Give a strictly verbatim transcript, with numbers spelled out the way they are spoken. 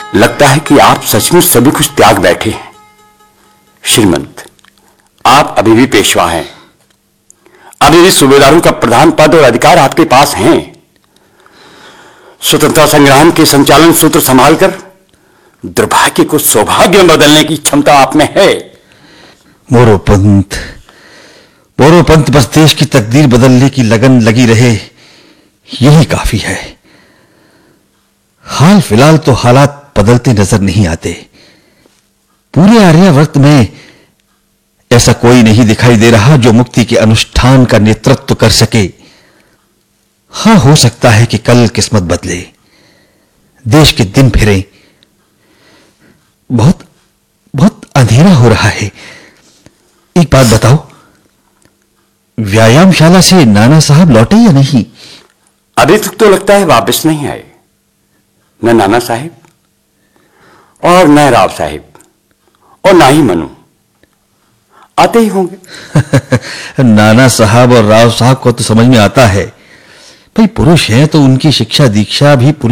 लगता है कि आप सचमुच सभी कुछ त्याग बैठे हैं। श्रीमंत, आप अभी भी पेशवा हैं, अभी भी सूबेदारों का प्रधान पद और अधिकार आपके पास हैं। स्वतंत्रता संग्राम के संचालन सूत्र संभालकर दुर्भाग्य को सौभाग्य में बदलने की क्षमता आप में है। मोरोपंत मोरोपंत बस देश की तकदीर बदलने की लगन लगी रहे, यही काफी है। हाल फिलहाल तो हालात बदलते नजर नहीं आते। पूरे आर्यावर्त में ऐसा कोई नहीं दिखाई दे रहा जो मुक्ति के अनुष्ठान का नेतृत्व कर सके। हां, हो सकता है कि कल किस्मत बदले, देश के दिन फिरे। बहुत बहुत अंधेरा हो रहा है। एक बात बताओ, व्यायामशाला से नाना साहब लौटे या नहीं? अभी तक तो लगता है वापस नहीं आए। न नाना साहिब और न राव साहिब और ना ही मनु। आते ही होंगे। नाना साहब और राव साहब को तो समझ में आता है, भाई पुरुष हैं तो उनकी शिक्षा दीक्षा भी